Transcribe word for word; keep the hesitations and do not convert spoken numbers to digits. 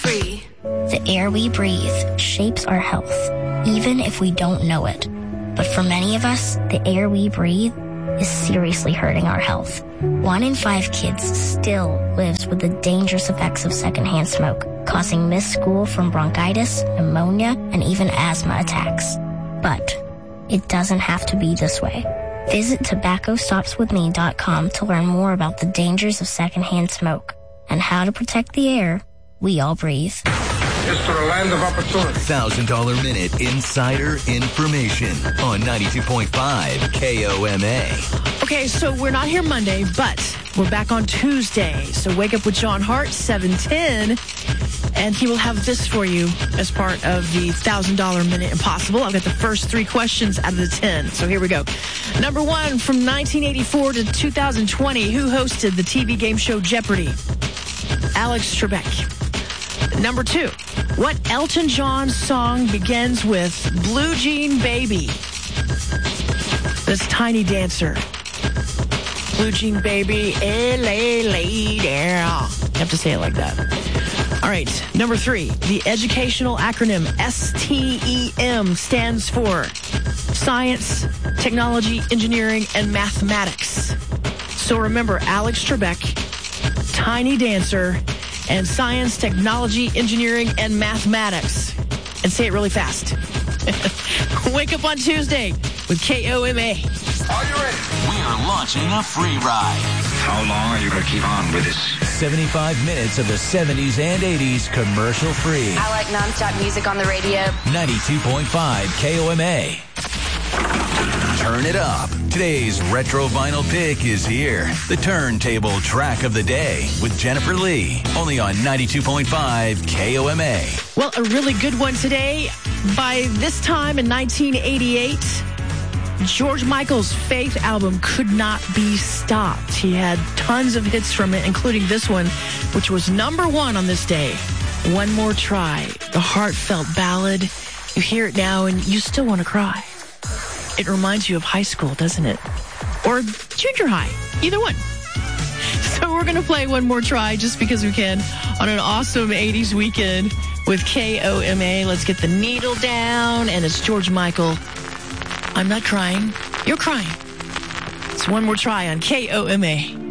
free. The air we breathe shapes our health, even if we don't know it. But for many of us, the air we breathe is seriously hurting our health. One in five kids still lives with the dangerous effects of secondhand smoke, causing missed school from bronchitis, pneumonia, and even asthma attacks. But it doesn't have to be this way. Visit tobacco stops with me dot com to learn more about the dangers of secondhand smoke and how to protect the air we all breathe. It's for the land of opportunity. one thousand dollars Minute Insider Information on ninety-two point five K O M A. Okay, so we're not here Monday, but we're back on Tuesday. So wake up with John Hart, seven ten, and he will have this for you as part of the one thousand dollars Minute Impossible. I've got the first three questions out of the ten. So here we go. Number one, from nineteen eighty-four to two thousand twenty, who hosted the T V game show Jeopardy? Alex Trebek. Number two, what Elton John song begins with Blue Jean Baby? That's Tiny Dancer. Blue Jean Baby, L A lady. You have to say it like that. All right, number three, the educational acronym S T E M stands for Science, Technology, Engineering, and Mathematics. So remember, Alex Trebek, Tiny Dancer, and Science, Technology, Engineering, and Mathematics. And say it really fast. Wake up on Tuesday with K O M A. Are you ready? We are launching a free ride. How long are you going to keep on with this? seventy-five minutes of the seventies and eighties commercial free. I like nonstop music on the radio. ninety-two point five K O M A. Turn it up. Today's retro vinyl pick is here. The turntable track of the day with Jennifer Lee. Only on ninety-two point five K O M A. Well, a really good one today. By this time in nineteen eighty-eight, George Michael's Faith album could not be stopped. He had tons of hits from it, including this one, which was number one on this day. One More Try, the heartfelt ballad. You hear it now and you still want to cry. It reminds you of high school, doesn't it? Or junior high, either one. So we're going to play One More Try just because we can on an awesome eighties weekend with K O M A. Let's get the needle down, and it's George Michael. I'm not crying. You're crying. It's One More Try on K O M A.